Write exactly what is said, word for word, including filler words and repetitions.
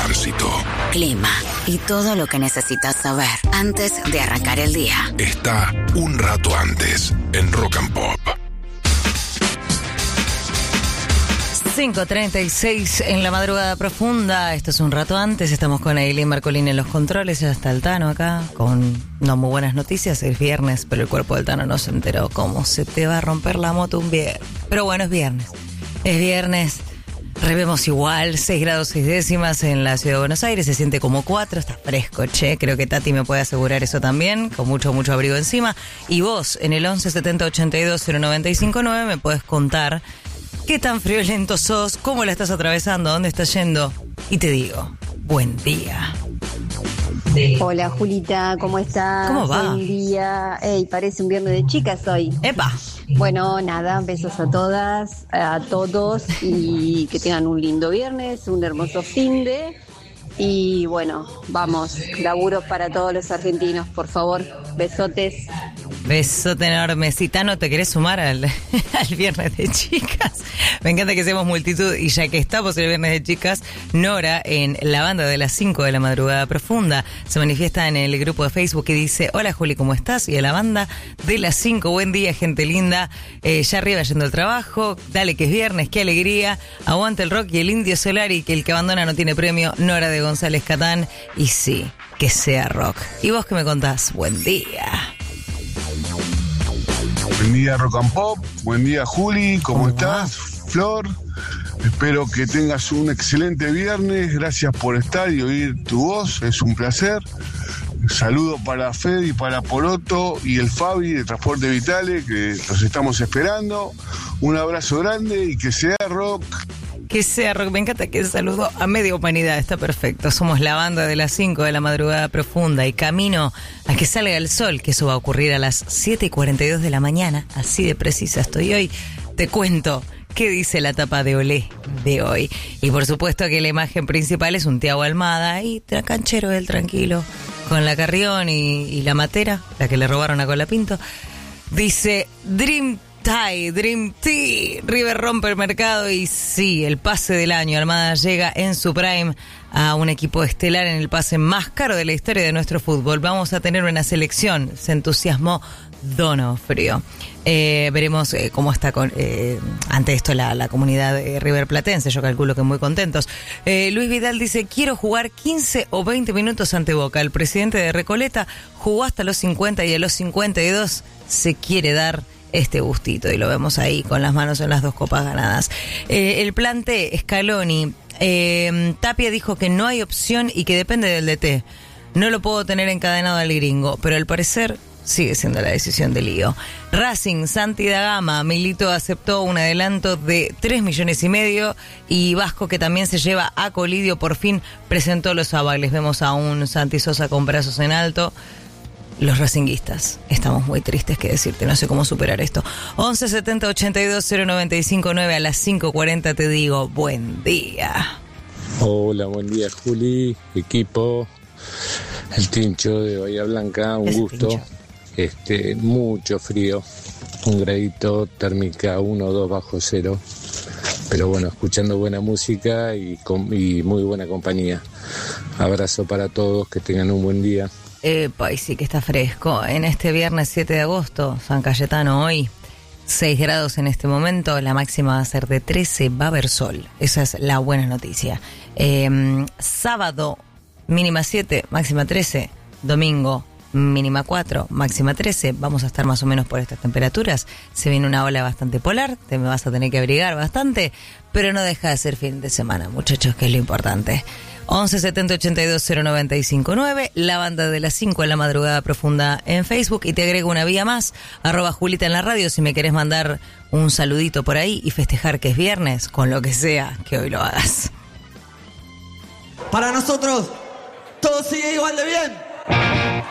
tránsito, clima y todo lo que necesitas saber antes de arrancar el día. Está Un Rato Antes en Rock and Pop. cinco treinta y seis en la madrugada profunda. Esto es Un Rato Antes. Estamos con Eileen Marcolini en los controles. Ya está el Tano acá con no muy buenas noticias. Es viernes, pero el cuerpo del Tano no se enteró cómo se te va a romper la moto un viernes. Pero bueno, es viernes. Es viernes. Revemos igual, seis grados seis décimas en la ciudad de Buenos Aires, se siente como cuatro, está fresco, che, creo que Tati me puede asegurar eso también, con mucho, mucho abrigo encima. Y vos, en el once setenta ochenta y dos cero noventa y cinco nueve, me podés contar qué tan friolento sos, cómo la estás atravesando, dónde estás yendo. Y te digo, buen día. Hola Julita, ¿cómo estás? ¿Cómo va? Buen día. Ey, parece un viernes de chicas hoy. ¡Epa! Bueno, nada, besos a todas, a todos y que tengan un lindo viernes, un hermoso finde. Y bueno, vamos, laburos para todos los argentinos, por favor, besotes. Besote enorme. Si Tano, ¿te querés sumar al, al viernes de chicas? Me encanta que seamos multitud y ya que estamos en el viernes de chicas, Nora, en la banda de las cinco de la madrugada profunda, se manifiesta en el grupo de Facebook y dice: hola Juli, ¿cómo estás? Y a la banda de las cinco, buen día, gente linda, eh, ya arriba yendo al trabajo, dale que es viernes, qué alegría, aguanta el rock y el Indio Solari, que el que abandona no tiene premio, Nora de González Catán, y sí, que sea rock. ¿Y vos qué me contás? Buen día. Buen día Rock and Pop, buen día Juli, ¿cómo, ¿Cómo estás? Va? Flor, espero que tengas un excelente viernes, gracias por estar y oír tu voz, es un placer. Saludo para Fede y para Poroto y el Fabi de Transporte Vitale, que los estamos esperando. Un abrazo grande y que sea rock. Que sea rock, me encanta que el saludo a media humanidad, está perfecto. Somos la banda de las cinco de la madrugada profunda y camino a que salga el sol, que eso va a ocurrir a las siete y cuarenta y dos de la mañana, así de precisa estoy hoy. Te cuento qué dice la tapa de Olé de hoy. Y por supuesto que la imagen principal es un Tiago Almada y canchero él tranquilo, con la Carrión y, y la Matera, la que le robaron a Colapinto. Dice Dream Tie, Dream Tea, River rompe el mercado y sí, el pase del año. Almada llega en su prime a un equipo estelar en el pase más caro de la historia de nuestro fútbol. Vamos a tener una selección, se entusiasmó Donofrio. Eh, veremos eh, cómo está con, eh, ante esto la, la comunidad eh, riverplatense, yo calculo que muy contentos. Eh, Luis Vidal dice: quiero jugar quince o veinte minutos ante Boca. El presidente de Recoleta jugó hasta los cincuenta y a los cincuenta y dos se quiere dar este gustito y lo vemos ahí con las manos en las dos copas ganadas. Eh, el plan T, Scaloni, eh, Tapia dijo que no hay opción y que depende del D T. No lo puedo tener encadenado al gringo, pero al parecer sigue siendo la decisión de Lío. Racing, Santi da Gama, Milito aceptó un adelanto de tres millones y medio y Vasco, que también se lleva a Colidio, por fin presentó los avales. Vemos a un Santi Sosa con brazos en alto. Los racinguistas estamos muy tristes, que decirte, no sé cómo superar esto. once setenta ochenta y dos cero noventa y cinco nueve, a las cinco cuarenta te digo buen día. Hola, buen día Juli, equipo, el Tincho de Bahía Blanca, un gusto. Tincho. Este, mucho frío, un gradito, térmica uno o dos bajo cero, pero bueno, escuchando buena música y, con, y muy buena compañía. Abrazo para todos, que tengan un buen día. Epa, y sí que está fresco. En este viernes siete de agosto, San Cayetano hoy, seis grados en este momento, la máxima va a ser de trece, va a haber sol. Esa es la buena noticia. Eh, sábado, mínima siete, máxima trece, domingo, mínima cuatro, máxima trece, vamos a estar más o menos por estas temperaturas. Se viene una ola bastante polar, te me vas a tener que abrigar bastante, pero no deja de ser fin de semana, muchachos, que es lo importante. once setenta ochenta y dos cero noventa y cinco nueve, la banda de las cinco en la madrugada profunda en Facebook, y te agrego una vía más, arroba Julita en la radio, si me querés mandar un saludito por ahí y festejar que es viernes, con lo que sea que hoy lo hagas. Para nosotros, todo sigue igual de bien.